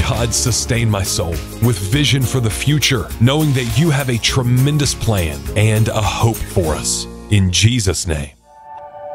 God, sustain my soul with vision for the future, knowing that you have a tremendous plan and a hope for us. In Jesus' name.